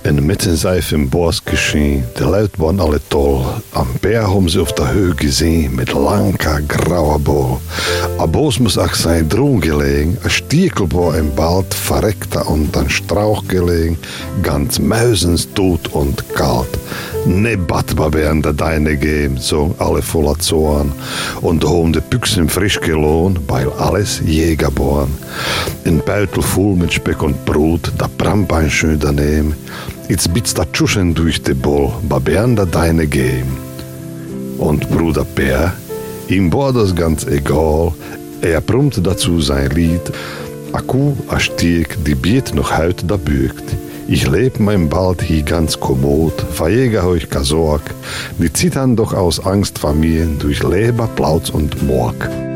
En Mittenseif im Bos geschehen, die Leute waren alle toll. Am Bär haben sie auf der Höhe gesehen, mit langer, grauer Bohr. A Bos muss auch sein Drohung gelegen, ein Stiekelbohr im Wald, verreckter und an Strauch gelegen, ganz mäusens tot und kalt. Ne Badbar werden da deine geben, so alle voller Zorn. Und haben die Büchsen frisch gelohnt, weil alles Jägerborn. Ein Beutel voll mit Speck und Brot, da Brambein schön daneben. Jetzt bitzt da Tschuschen durch die Boll, babern da deine geben. Und Bruder Bär, ihm war das ganz egal, er brummte dazu sein Lied. A Kuh, a Stieg, die biet noch heute da bügt. Ich leb mein Wald hier ganz kommod, verjäger euch keine Sorg, die zittern doch aus Angst vor mir durch Leber, Plauz und Morg.